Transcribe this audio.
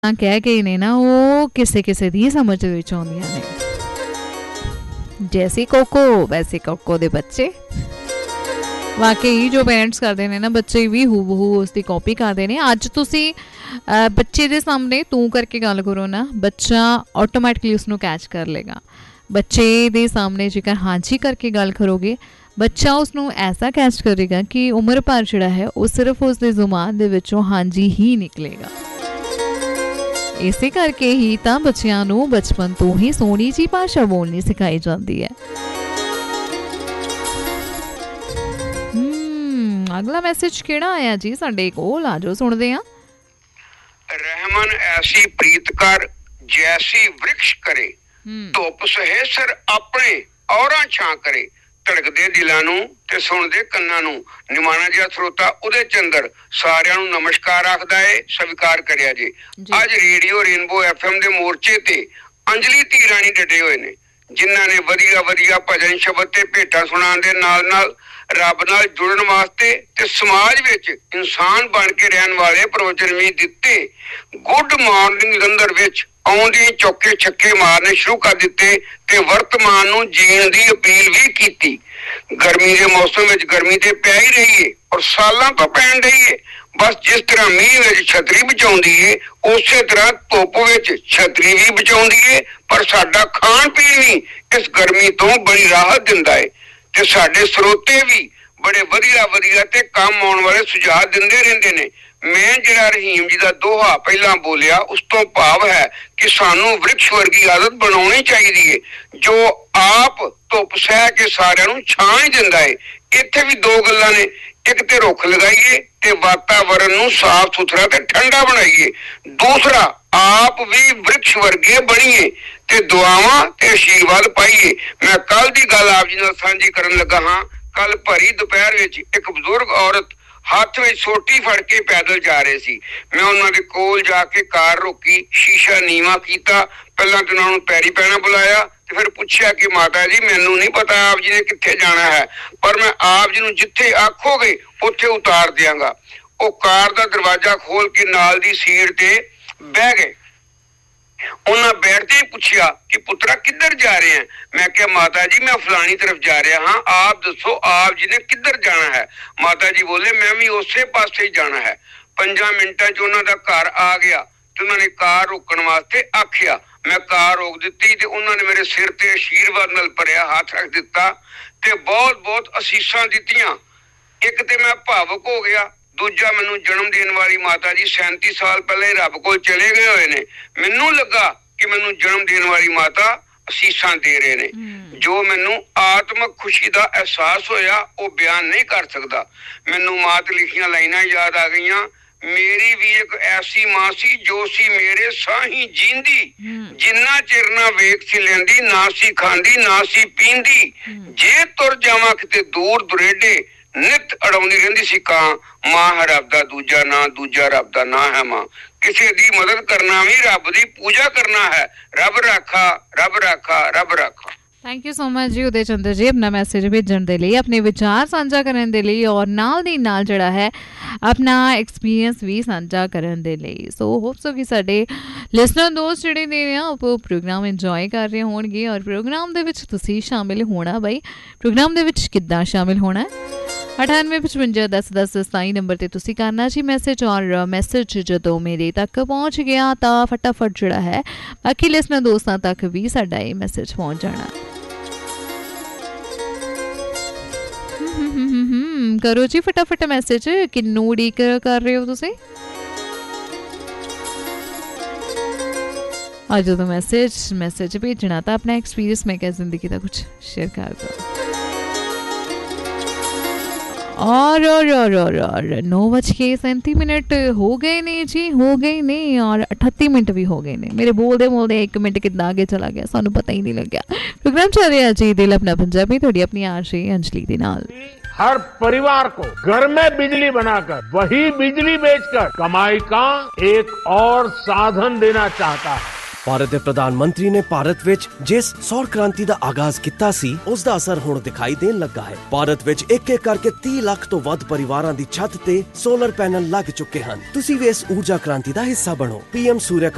ਕਹਿ ਕੇ ਨੇ ਨਾ ਉਹ ਕਿਸੇ ਕਿਸੇ ਦੀ ਸਮਝ ਦੇ ਵਿੱਚ ਆਉਂਦੀਆਂ ਨੇ। ਜੈਸੀ ਕੋਕੋ ਵੈਸੇ ਕੋਕੋ ਦੇ ਬੱਚੇ। ਵਾਕਈ ਜੋ ਪੇਰੈਂਟਸ ਕਰਦੇ ਨੇ ਨਾ ਬੱਚੇ ਵੀ ਹੂਬਹੂ ਉਸ ਦੀ ਕਾਪੀ ਕਰਦੇ ਨੇ। ਅੱਜ ਤੁਸੀਂ ਬੱਚੇ ਦੇ ਸਾਹਮਣੇ ਤੂੰ ਕਰਕੇ ਗੱਲ ਕਰੋ ਨਾ, ਬੱਚਾ ਆਟੋਮੈਟਿਕਲੀ ਉਸਨੂੰ ਕੈਚ ਕਰ ਲੇਗਾ। ਬੱਚੇ ਦੇ ਸਾਹਮਣੇ ਜੇਕਰ ਹਾਂਜੀ ਕਰਕੇ ਗੱਲ ਕਰੋਗੇ, ਬੱਚਾ ਉਸਨੂੰ ਐਸਾ ਕੈਚ ਕਰੇਗਾ ਕਿ ਉਮਰ ਭਰ ਜਿਹੜਾ ਹੈ ਉਹ ਸਿਰਫ ਉਸਦੇ ਜ਼ੁਬਾਨ ਦੇ ਵਿੱਚੋਂ ਹਾਂਜੀ ਹੀ ਨਿਕਲੇਗਾ। ਇਸੇ ਕਰਕੇ ਹੀ ਤਾਂ ਬੱਚਿਆਂ ਨੂੰ ਬਚਪਨ ਤੋਂ ਹੀ ਸੋਹਣੀ ਜਿਹੀ ਭਾਸ਼ਾ ਬੋਲਣੀ ਸਿਖਾਈ ਜਾਂਦੀ ਹੈ। ਅਗਲਾ ਮੈਸੇਜ ਕਿਹੜਾ ਆਇਆ ਜੀ ਸਾਡੇ ਕੋਲ? ਆਜੋ ਸੁਣਦੇ ਹਾਂ। ਰਹਿਮਨ ਐਸੀ ਪ੍ਰੀਤ ਕਰ ਜੈਸੀ ਵ੍ਰਿਕਸ਼ ਕਰੇ, ਧੁੱਪ ਸਹੇਸਰ ਆਪਣੇ ਔਰਾਂ ਛਾਂ ਕਰੇ, ਧੜਕਦੇ ਦਿਲਾਂ ਨੂੰ ਤੇ ਸੁਣਦੇ ਕੰਨਾਂ ਨੂੰ। ਨਿਮਾਣਾ ਜਿਹਾ ਸਰੋਤਾ ਉਹਦੇ ਚੰਦਰ ਸਾਰਿਆਂ ਨੂੰ ਨਮਸਕਾਰ ਆਖਦਾ ਏ, ਸਵੀਕਾਰ ਕਰਿਆ ਜੇ। ਅੱਜ ਰੇਡੀਓ ਰੇਨਬੋ FM ਦੇ ਮੋਰਚੇ ਤੇ ਅੰਜਲੀ ਧੀ ਰਾਣੀ ਡਟੇ ਹੋਏ ਨੇ, ਜਿਨ੍ਹਾਂ ਨੇ ਵਧੀਆ ਵਧੀਆ ਭਜਨ ਸ਼ਬਦ ਤੇ ਭੇਟਾਂ ਸੁਣਾਉਣ ਦੇ ਨਾਲ ਨਾਲ ਰੱਬ ਨਾਲ ਜੁੜਨ ਵਾਸਤੇ ਤੇ ਸਮਾਜ ਵਿੱਚ ਇਨਸਾਨ ਬਣ ਕੇ ਰਹਿਣ ਵਾਲੇ ਪ੍ਰਵਚਨ ਵੀ ਦਿੱਤੇ। ਗੁੱਡ ਮਾਰਨਿੰਗ ਲੰਦਰ ਵਿੱਚ ਆਉਂਦੇ ਚੌਕੇ ਛੱਕੇ ਮਾਰਨੇ ਸ਼ੁਰੂ ਕਰ ਦਿੱਤੇ ਤੇ ਵਰਤਮਾਨ ਨੂੰ ਜੀਣ ਦੀ ਅਪੀਲ ਵੀ ਕੀਤੀ। ਗਰਮੀ ਦੇ ਮੌਸਮ ਵਿੱਚ ਗਰਮੀ ਤੇ ਪੈ ਹੀ ਰਹੀਏ ਔਰ ਸਾਲਾਂ ਤੋਂ ਪੈਣ ਰਹੀਏ। ਬਸ ਜਿਸ ਤਰ੍ਹਾਂ ਮੀਂਹ ਵਿੱਚ ਛਤਰੀ ਬਚਾਉਂਦੀ ਏ, ਉਸੇ ਤਰ੍ਹਾਂ ਧੁੱਪ ਵਿੱਚ ਛਤਰੀ ਵੀ ਬਚਾਉਂਦੀ ਏ। ਪਰ ਸਾਡਾ ਖਾਣ ਪੀਣ ਵੀ ਇਸ ਗਰਮੀ ਤੋਂ ਬੜੀ ਰਾਹਤ ਦਿੰਦਾ ਏ ਤੇ ਸਾਡੇ ਸਰੋਤੇ ਵੀ ਬੜੇ ਵਧੀਆ ਵਧੀਆ ਤੇ ਕੰਮ ਆਉਣ ਵਾਲੇ ਸੁਝਾਅ ਦਿੰਦੇ ਰਹਿੰਦੇ ਨੇ। ਮੈਂ ਜਿਹੜਾ ਰਹੀਮ ਜੀ ਦਾ ਦੋਹਾ ਪਹਿਲਾਂ ਬੋਲਿਆ, ਉਸ ਤੋਂ ਭਾਵ ਹੈ ਕਿ ਸਾਨੂੰ ਵ੍ਰਿਕਸ਼ ਵਰਗੀ ਆਦਤ ਬਣਾਉਣੀ ਚਾਹੀਦੀ ਏ, ਜੋ ਆਪ ਧੁੱਪ ਸਹਿ ਕੇ ਸਾਰਿਆਂ ਨੂੰ ਛਾਂ ਹੀ ਦਿੰਦਾ ਏ। ਇੱਥੇ ਵੀ ਦੋ ਗੱਲਾਂ ਨੇ, ਇੱਕ ਤੇ ਰੁੱਖ ਲਗਾਈਏ ਤੇ ਵਾਤਾਵਰਨ ਨੂੰ ਸਾਫ਼ ਸੁਥਰਾ ਤੇ ਠੰਡਾ ਬਣਾਈਏ। ਦੂਸਰਾ ਆਪ ਵੀ ਵ੍ਰਿਕਸ਼ ਵਰਗੇ ਬਣੀਏ ਤੇ ਦੁਆਵਾਂ ਤੇ ਆਸ਼ੀਰਵਾਦ ਪਾਈਏ। ਮੈਂ ਕੱਲ ਦੀ ਗੱਲ ਆਪ ਜੀ ਨਾਲ ਸਾਂਝੀ ਕਰਨ ਲੱਗਾ ਹਾਂ। ਕੱਲ ਭਰੀ ਦੁਪਹਿਰ ਵਿੱਚ ਇੱਕ ਬਜ਼ੁਰਗ ਔਰਤ ਹੱਥ ਵਿੱਚ ਸੋਟੀ ਫੜ ਕੇ ਪੈਦਲ ਜਾ ਰਹੇ ਸੀ। ਮੈਂ ਉਹਨਾਂ ਦੇ ਕੋਲ ਜਾ ਕੇ ਕਾਰ ਰੋਕੀ, ਸ਼ੀਸ਼ਾ ਨੀਵਾਂ ਕੀਤਾ, ਪਹਿਲਾਂ ਤਾਂ ਉਹਨਾਂ ਨੂੰ ਪੈਰੀ ਪੈਣਾ ਬੁਲਾਇਆ ਤੇ ਫਿਰ ਪੁੱਛਿਆ ਕਿ ਮਾਤਾ ਜੀ ਮੈਨੂੰ ਨਹੀਂ ਪਤਾ ਆਪ ਜੀ ਨੇ ਕਿੱਥੇ ਜਾਣਾ ਹੈ, ਪਰ ਮੈਂ ਆਪ ਜੀ ਨੂੰ ਜਿੱਥੇ ਆਖੋਗੇ ਉੱਥੇ ਉਤਾਰ ਦਿਆਂਗਾ। ਉਹ ਕਾਰ ਦਾ ਦਰਵਾਜ਼ਾ ਖੋਲ ਕੇ ਨਾਲ ਦੀ ਸੀਟ ਤੇ ਬਹਿ ਗਏ। ਉਹਨਾਂ ਬੈਠਦੇ ਹੀ ਪੁੱਛਿਆ ਕਿ ਪੁੱਤਰਾ ਕਿੱਧਰ ਜਾ ਰਹੇ ਹੈ? ਮੈਂ ਕਿਹਾ ਮਾਤਾ ਜੀ ਮੈਂ ਫਲਾਣੀ ਤਰਫ ਜਾ ਰਿਹਾ ਹਾਂ, ਆਪ ਦੱਸੋ ਆਪ ਜੀ ਨੇ ਕਿੱਧਰ ਜਾਣਾ ਹੈ? ਮਾਤਾ ਜੀ ਬੋਲੇ ਮੈਂ ਵੀ ਉਸੇ ਪਾਸੇ ਹੀ ਜਾਣਾ ਹੈ। 5 ਮਿੰਟਾਂ 'ਚ ਉਹਨਾਂ ਦਾ ਘਰ ਆ ਗਿਆ ਤੇ ਉਹਨਾਂ ਨੇ ਕਾਰ ਰੋਕਣ ਵਾਸਤੇ ਆਖਿਆ। ਮੈਂ ਕਾਰ ਰੋਕ ਦਿੱਤੀ ਤੇ ਉਹਨਾਂ ਨੇ ਮੇਰੇ ਸਿਰ ਤੇ ਆਸ਼ੀਰਵਾਦ ਨਾਲ ਭਰਿਆ ਹੱਥ ਰੱਖ ਦਿੱਤਾ ਤੇ ਬਹੁਤ ਬਹੁਤ ਅਸੀਸਾਂ ਦਿੱਤੀਆਂ। ਇੱਕ ਤੇ ਮੈਂ ਭਾਵੁਕ ਹੋ ਗਿਆ, ਦੂਜਾ ਮੈਨੂੰ ਜਨਮ ਦੇਣ ਵਾਲੀ ਮਾਤਾ ਜੀ 37 ਸਾਲ ਪਹਿਲੇ ਰੱਬ ਕੋਲ ਚਲੇ ਗਏ ਹੋਏ ਨੇ। ਮੈਨੂੰ ਲੱਗਾ ਕਿ ਮੈਨੂੰ ਜਨਮ ਦੇਣ ਵਾਲੀ ਮਾਤਾ ਅਸੀਸਾਂ ਦੇ ਰਹੇ ਨੇ। ਜੋ ਮੈਨੂੰ ਆਤਮਕ ਖੁਸ਼ੀ ਦਾ ਅਹਿਸਾਸ ਹੋਇਆ ਉਹ ਬਿਆਨ ਨਹੀਂ ਕਰ ਸਕਦਾ। ਮੈਨੂੰ ਮਾਂ ਤੇ ਲਿਖੀਆਂ ਲਾਈਨਾਂ ਯਾਦ ਆ ਗਈਆਂ। ਮੇਰੀ ਵੀ ਇੱਕ ਐਸੀ ਮਾਂ ਸੀ ਜੋ ਸੀ ਮੇਰੇ ਸਾਹੀ ਜੀਂਦੀ, ਜਿੰਨਾ ਚਿਰ ਨਾ ਵੇਖ ਸੀ ਲੈਂਦੀ, ਨਾ ਸੀ ਖਾਂਦੀ ਨਾ ਸੀ ਪੀਂਦੀ। ਜੇ ਤੁਰ ਜਾਵਾਂ ਕਿਤੇ ਦੂਰ ਦੁਰੇਡੇ, ਨਿਤ ਅੜਾਉਂਦੀ ਰਹਿੰਦੀ ਸੀ ਕਾਂ। ਮਾਂ ਹੈ ਰੱਬ ਦਾ ਦੂਜਾ ਨਾਂ, ਦੂਜਾ ਰੱਬ ਦਾ ਨਾਂ ਹੈ ਮਾਂ। ਕਿਸੇ ਦੀ ਮਦਦ ਕਰਨਾ ਵੀ ਰੱਬ ਦੀ ਪੂਜਾ ਕਰਨਾ ਹੈ। ਰੱਬ ਰਾਖਾ, ਰੱਬ ਰਾਖਾ, ਰੱਬ ਰਾਖਾ। ਥੈਂਕ ਯੂ ਸੋ ਮਚ ਜੀ ਉਦੇ ਚੰਦਰ ਜੀ, ਆਪਣਾ ਮੈਸੇਜ ਭੇਜਣ ਦੇ ਲਈ, ਆਪਣੇ ਵਿਚਾਰ ਸਾਂਝਾ ਕਰਨ ਦੇ ਲਈ ਔਰ ਨਾਲ ਦੀ ਨਾਲ ਜਿਹੜਾ ਹੈ ਆਪਣਾ ਐਕਸਪੀਰੀਅੰਸ ਵੀ ਸਾਂਝਾ ਕਰਨ ਦੇ ਲਈ। ਸੋ ਹੋਪਸ ਹੋ ਕਿ ਸਾਡੇ ਲਿਸਨਰ ਦੋਸਤ ਜਿਹੜੇ ਨੇ ਉਹ ਪ੍ਰੋਗਰਾਮ ਇੰਜੋਏ ਕਰ ਰਹੇ ਹੋਣਗੇ ਔਰ ਪ੍ਰੋਗਰਾਮ ਦੇ ਵਿੱਚ ਤੁਸੀਂ ਸ਼ਾਮਿਲ ਹੋਣਾ। ਬਾਈ ਪ੍ਰੋਗਰਾਮ ਦੇ ਵਿੱਚ ਕਿੱਦਾਂ ਸ਼ਾਮਿਲ ਹੋਣਾ? 9855101027 ਨੰਬਰ ਤੇ ਤੁਸੀਂ ਕਰਨਾ ਜੀ ਮੈਸੇਜ। ਔਰ ਮੈਸੇਜ ਜਦੋਂ ਮੇਰੇ ਤੱਕ ਪਹੁੰਚ ਗਿਆ ਤਾਂ ਫਟਾਫਟ ਜਿਹੜਾ ਹੈ ਬਾਕੀ ਲਿਸਨਰ ਦੋਸਤਾਂ ਤੱਕ ਵੀ ਸਾਡਾ ਇਹ ਮੈਸੇਜ ਪਹੁੰਚ ਜਾਣਾ। ਕਰੋ ਜੀ ਫਟਾਫਟ ਮੈਸੇਜ। ਕਿੰਨੂੰ ਉਡੀਕ ਕਰ ਰਹੇ ਹੋ ਤੁਸੀਂ? ਅੱਜ ਜਦੋਂ ਮੈਸੇਜ ਭੇਜਣਾ ਤਾਂ ਆਪਣਾ ਐਕਸਪੀਰੀਅੰਸ ਮੈਂ ਕਿਹਾ ਜ਼ਿੰਦਗੀ ਦਾ ਕੁਝ ਸ਼ੇਅਰ ਕਰ ਦੋ। और 9:37 हो गए ने जी, हो गए ने और 38 मिनट भी हो गए ने। मेरे बोलते 1 मिनट कितना आगे चला गया सानू पता ही नहीं लग गया। प्रोग्राम चल रहा जी दिल अपना पंजाबी, थोड़ी अपनी आरजे अंजलि दे नाल। हर परिवार को घर में बिजली बनाकर वही बिजली बेचकर कमाई का एक और साधन देना चाहता है। ਭਾਰਤ ਦੇ ਪ੍ਰਧਾਨ ਮੰਤਰੀ ਨੇ ਭਾਰਤ ਵਿੱਚ ਜਿਸ ਸੌਰ ਕ੍ਰਾਂਤੀ ਦਾ ਆਗਾਜ਼ ਕੀਤਾ ਸੀ ਉਸ ਦਾ ਅਸਰ ਹੁਣ ਦਿਖਾਈ ਦੇਣ ਲੱਗਾ ਹੈ। ਭਾਰਤ ਵਿੱਚ ਇੱਕ ਕਰਕੇ 30 ਲੱਖ ਤੋਂ ਵੱਧ ਪਰਿਵਾਰਾਂ ਦੀ ਛੱਤ ਤੇ ਸੋਲਰ ਪੈਨਲ ਲੱਗ ਚੁੱਕੇ ਹਨ। ਤੁਸੀਂ ਵੀ ਇਸ ਊਰਜਾ ਕ੍ਰਾਂਤੀ ਦਾ ਹਿੱਸਾ ਬਣੋ। PM ਸੂਰਿਆ